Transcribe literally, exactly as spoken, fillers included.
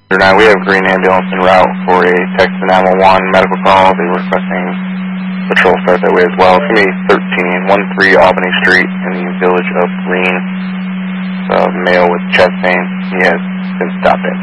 Now we have a green ambulance en route for a Texas nine one one medical call. They were requesting patrol start that way as well. It's going to be thirteen thirteen Albany Street in the village of Green. So, male with chest pain. He has been stopped in.